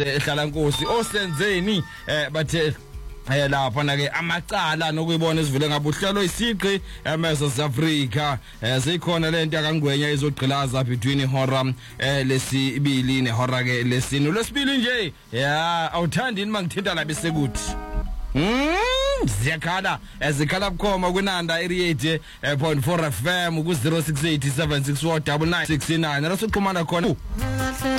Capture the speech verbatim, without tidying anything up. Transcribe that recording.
ehlala Nkosi osenzeni eh bathe eh lapha na ke amacala nokuyibona esivule ngabuhlelo isiqi emeso South Africa eh seyikhona lento yakangwenya izogqilaza between ihora eh lesibili nehora ke lesine lesibili nje ya awuthandi ini mangithinta la bese kuthi mm ziyakhala ezikhala bukhoma kunanda area eight point four F M ku zero six eight seven six four nine nine six nine la soxhumana khona